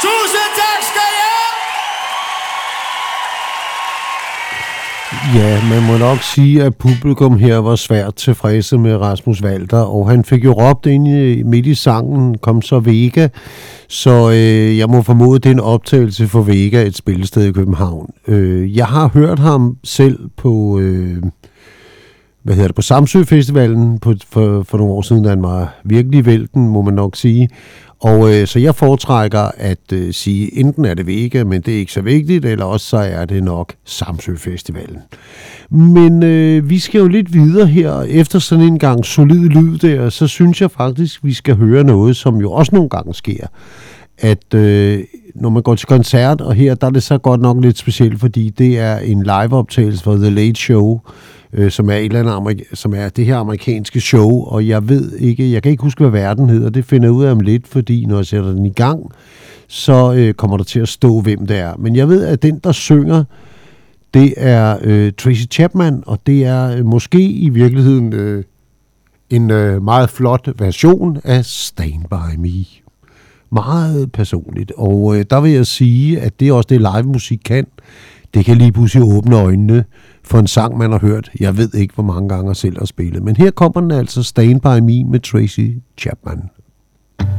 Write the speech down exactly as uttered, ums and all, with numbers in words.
Tusind tak skal jeg! Ja, man må nok sige, at publikum her var svært tilfredse med Rasmus Walter, og han fik jo råbt ind i, midt i sangen, kom så Vega, så øh, jeg må formode, det er en optagelse for Vega, et spillested i København. Øh, jeg har hørt ham selv på, øh, hvad hedder det, på Samsø Festivalen på, for, for nogle år siden, da han var virkelig vælten, må man nok sige. Og øh, så jeg foretrækker at øh, sige, enten er det Vega, men det er ikke så vigtigt, eller også så er det nok Samsø Festivalen. Men øh, vi skal jo lidt videre her, efter sådan en gang solid lyd der, så synes jeg faktisk, vi skal høre noget, som jo også nogle gange sker. At øh, når man går til koncert, og her der er det så godt nok lidt specielt, fordi det er en liveoptagelse for The Late Show, øh, som er et eller andet amerik- som er det her amerikanske show, og jeg ved ikke, jeg kan ikke huske, hvad verden hedder, det finder jeg ud af om lidt, fordi når jeg sætter den i gang, så øh, kommer der til at stå, hvem det er. Men jeg ved, at den, der synger, det er øh, Tracy Chapman, og det er øh, måske i virkeligheden øh, en øh, meget flot version af Stand By Me. Meget personligt, og øh, der vil jeg sige, at det er også det live musik kan. Det kan lige pludselig åbne øjnene for en sang, man har hørt. Jeg ved ikke, hvor mange gange jeg selv har spillet. Men her kommer den altså, Stand By Me med Tracy Chapman.